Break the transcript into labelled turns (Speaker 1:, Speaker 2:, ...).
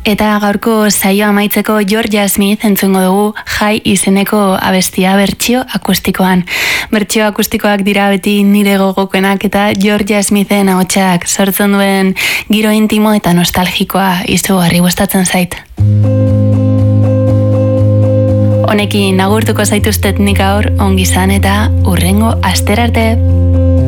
Speaker 1: Eta gaurko saioa amaitzeko Georgia Smith entzungo dugu Jai izeneko abestia bertsio akustikoan. Bertsio akustikoak dira beti nire gogokoenak eta Georgia Smithen ahotsak sortzen duen giro intimo eta nostalgikoa izugarri gustatzen zait. Honekin agurtuko zaituztet nik gaur, ongi izan eta hurrengo astera arte.